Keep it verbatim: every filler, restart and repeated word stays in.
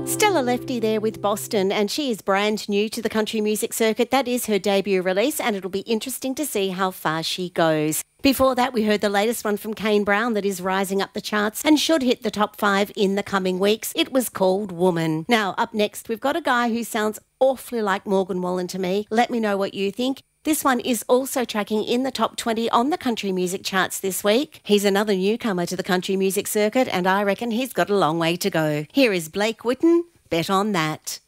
Stella Lefty there with Boston, and she is brand new to the country music circuit. That is her debut release, and it'll be interesting to see how far she goes. Before that, we heard the latest one from Kane Brown that is rising up the charts and should hit the top five in the coming weeks. It was called Woman. Now, up next, we've got a guy who sounds awfully like Morgan Wallen to me. Let me know what you think. This one is also tracking in the top twenty on the country music charts this week. He's another newcomer to the country music circuit, and I reckon he's got a long way to go. Here is Blake Whitten, Bet on That.